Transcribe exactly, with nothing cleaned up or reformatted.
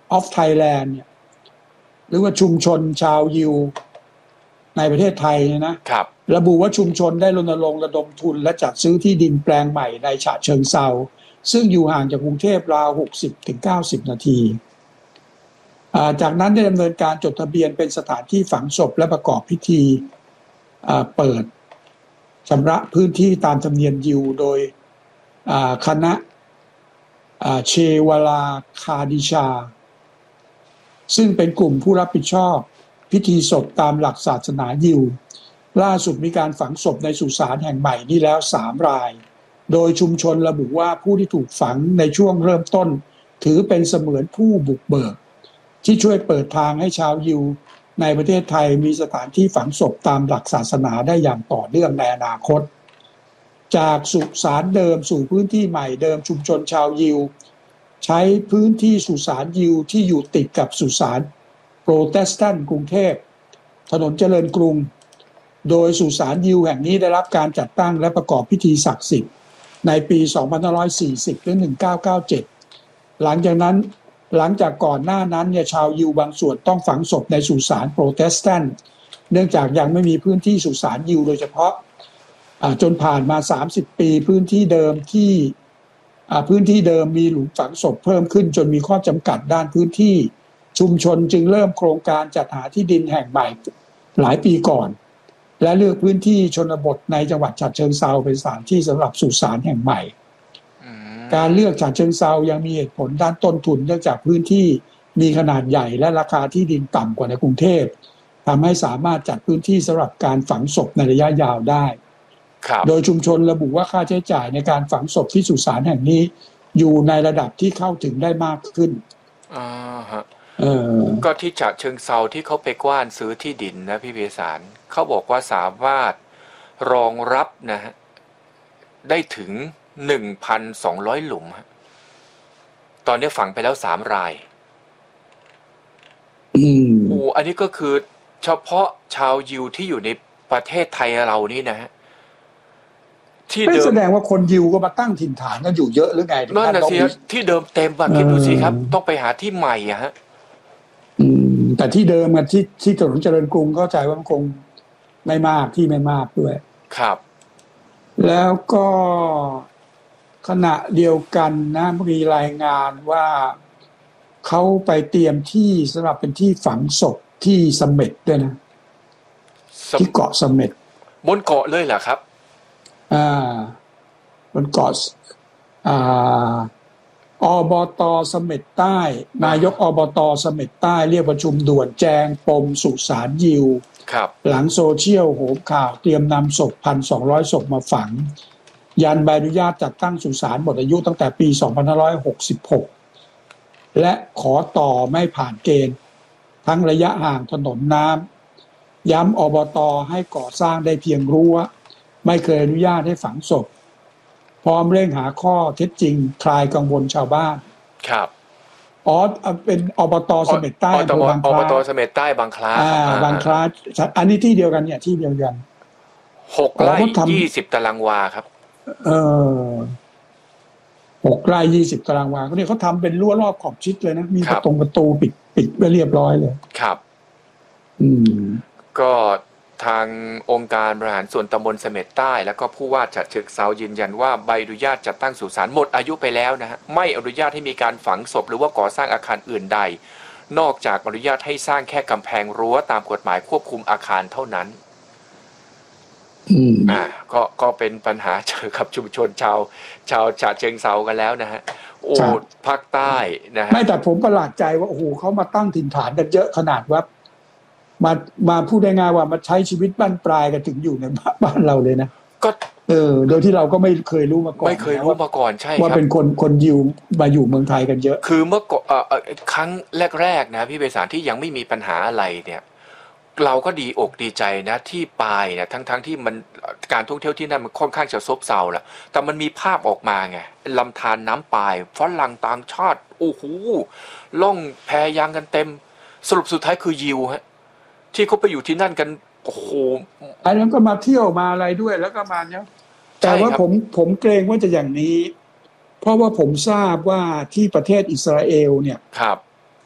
of Thailand เนี่ยหรือว่าชุมชนชาวยิวในประเทศไทยเนี่ยนะครับระบุว่าชุมชนได้รณรงค์ระดมทุนและจัดซื้อที่ดินแปลงใหม่ในฉะเชิงเทราซึ่งอยู่ห่างจากกรุงเทพราว หกสิบถึงเก้าสิบ นาทีจากนั้นได้ดำเนินการจดทะเบียนเป็นสถานที่ฝังศพและประกอบพิธีเปิดชำระพื้นที่ตามธรรมเนียมยิวโดยคณะเชวลาคาดิชาซึ่งเป็นกลุ่มผู้รับผิดชอบพิธีศพตามหลักศาสนายิวล่าสุดมีการฝังศพในสุสานแห่งใหม่นี้แล้วสามรายโดยชุมชนระบุว่าผู้ที่ถูกฝังในช่วงเริ่มต้นถือเป็นเสมือนผู้บุกเบิกที่ช่วยเปิดทางให้ชาวยิวในประเทศไทยมีสถานที่ฝังศพตามหลักศาสนาได้อย่างต่อเนื่องในอนาคตจากสุสานเดิมสู่พื้นที่ใหม่เดิมชุมชนชาวยิวใช้พื้นที่สุสานยิวที่อยู่ติดกับสุสานโปรเตสแตนต์กรุงเทพถนนเจริญกรุงโดยสุสานยิวแห่งนี้ได้รับการจัดตั้งและประกอบพิธีศักดิ์สิทธิ์ในปี สองพันห้าร้อยสี่สิบ ถึง หนึ่งพันเก้าร้อยเก้าสิบเจ็ด หลังจากนั้นหลังจากก่อนหน้านั้นเนี่ยชาวยิวบางส่วนต้องฝังศพในสุสานโปรเตสแตนต์เนื่องจากยังไม่มีพื้นที่สุสานยิวโดยเฉพาะจนผ่านมาสามสิบปีพื้นที่เดิมที่พื้นที่เดิมมีหลุมฝังศพเพิ่มขึ้นจนมีข้อจำกัดด้านพื้นที่ชุมชนจึงเริ่มโครงการจัดหาที่ดินแห่งใหม่หลายปีก่อนและเลือกพื้นที่ชนบทในจังหวัดฉะเชิงเทราเป็นสถานที่สำหรับสุสานแห่งใหม่การเลือกฉะเชิงเทรายังมีเหตุผลด้านต้นทุนเนื่องจากพื้นที่มีขนาดใหญ่และราคาที่ดินต่ำกว่าในกรุงเทพทำให้สามารถจัดพื้นที่สำหรับการฝังศพในระยะยาวได้โดยชุมชนระบุว่าค่าใช้จ่ายในการฝังศพที่สุสานแห่งนี้อยู่ในระดับที่เข้าถึงได้มากขึ้นอ่าฮะเออก็ที่ฉะเชิงเทราที่เขาไปกว้านซื้อที่ดินนะพี่เบสารเขาบอกว่าสามารถรองรับนะฮะได้ถึง หนึ่งพันสองร้อย หลุมฮะตอนนี้ฝังไปแล้วสามรายอืมโอ้อันนี้ก็คือเฉพาะชาวยิวที่อยู่ในประเทศไทยเรานี่นะฮะที่เดิมแสดงว่าคนยิวก็มาตั้งถิ่นฐานกันอยู่เยอะหรือไงนั่นน่ะสิที่เดิมเต็มอะคิดดูสิครับต้องไปหาที่ใหม่อะฮะอืมแต่ที่เดิมกันที่ที่ถนนเจริญกรุงเข้าใจว่ามันคงไม่มากที่ไม่มากด้วยครับแล้วก็ขณะเดียวกันนะมีรายงานว่าเขาไปเตรียมที่สำหรับเป็นที่ฝังศพที่เสม็ดด้วยนะที่เกาะเสม็ดบนเกาะเลยเหรอครับอ่าบนเกาะอ่าอบต.เสม็ดใต้นายกอบต.เสม็ดใต้เรียกประชุมด่วนแจงปมสุสานยิวหลังโซเชียลโหมข่าวเตรียมนำศพ หนึ่งพันสองร้อย ศพมาฝังยันใบอนุญาตจัดตั้งสุสานหมดอายุตั้งแต่ปี สองพันห้าร้อยหกสิบหก และขอต่อไม่ผ่านเกณฑ์ทั้งระยะห่างถนนน้ำย้ำอบต.ให้ก่อสร้างได้เพียงรั้วไม่เคยอนุญาตให้ฝังศพพร้อมเร่งหาข้อเท็จจริงคลายกังวลชาวบ้านครับอ๋อเป็นอบต.เสม็ดใต้อำเภอบางคล้าอบต.เสม็ดใต้บางคล้าอ่าบางคล้าอันนี้ที่เดียวกันเนี่ยที่เดียวกันหกไร่ยี่สิบตารางวาครับเออหกไร่ยี่สิบตารางวาเขาเนี่ยเขาทำเป็นรั้วรอบขอบชิดเลยนะมีประตูประตูปิดปิดไว้เรียบร้อยเลยครับอืมก็ทางองค์การบริหารส่วนตำบลเสม็ดใต้แล้วก็ผู้ว่าฉะเชิงเทรายืนยันว่าใบอนุญาตจัดตั้งสุสานหมดอายุไปแล้วนะฮะไม่อนุญาตให้มีการฝังศพหรือว่าก่อสร้างอาคารอื่นใดนอกจากอนุญาตให้สร้างแค่กำแพงรั้วตามกฎหมายควบคุมอาคารเท่านั้นอืมอ่าก็ก็เป็นปัญหาเจอกับชุมชนชาวชาวฉะเชิงเทรากันแล้วนะฮะโอ้ภาคใต้นะฮะไม่แต่ผมประหลาดใจว่าโอ้โหเขามาตั้งถิ่นฐานกันเยอะขนาดว่ามามาพูดได้ง่ายว่ามาใช้ชีวิตบ้านปลายกันถึงอยู่ในบ้านเราเลยนะก็เออโดยที่เราก็ไม่เคยรู้มาก่อนไม่เคยรู้มาก่อนใช่ครับว่าเป็นคนคนยิวมาอยู่เมืองไทยกันเยอะคือเมื่อก่อนเอ่อครั้งแรกๆนะพี่เบสารที่ยังไม่มีปัญหาอะไรเนี่ยเราก็ดีอกดีใจนะที่ปลายเนี่ยทั้งๆที่มันการท่องเที่ยวที่นั่นมันค่อนข้างจะซบเซาแล้วแต่มันมีภาพออกมาไงลำธารน้ำปลายฝรั่งต่างชาติโอ้โหล่องแพยางกันเต็มสรุปสุดท้ายคือยิวฮะที่เขาไปอยู่ที่นั่นกันโอ้โหอันนั้นก็มาเที่ยวมาอะไรด้วยแล้วก็มาเนี่ยแต่ว่าผมผมเกรงว่าจะอย่างนี้เพราะว่าผมทราบว่าที่ประเทศอิสราเอลเนี่ยครับ